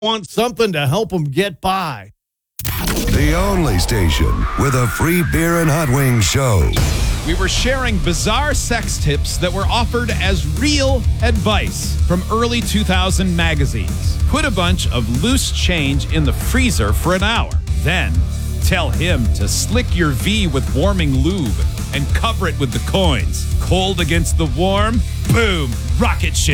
want something to help them get by. The only station with a free beer and hot wings show. We were sharing bizarre sex tips that were offered as real advice from early 2000 magazines. Put a bunch of loose change in the freezer for an hour. Then tell him to slick your V with warming lube and cover it with the coins. Cold against the warm, boom, rocket ship.